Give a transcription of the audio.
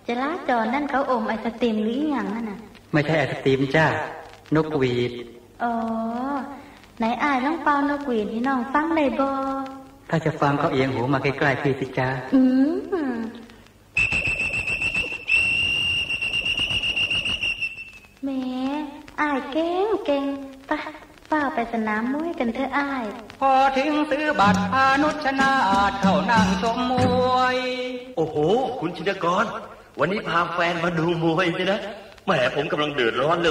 จราจรนั่นเขาอมไอศติมหรืออย่างนั่นน่ะไม่ใช่ไอศติมจ้านกหวีดอ๋อไหนอ้ายต้องเป่านกหวีดให้น้องฟังได้บ่ถ้าจะฟังก็เอียงหูมาใกล้ๆพี่สิจ้าแม่อ้ายเก่งไปป้าไปสนามมวยกันเถอะอ้ายพอถึงซื้อบัตรพานุชนาเข้านั่งชมมวยโอ้โหคุณชินกรวันนี้พาแฟนมาดูมวยใช่นะแหมผมกำลังเดือดร้อนเรื่อง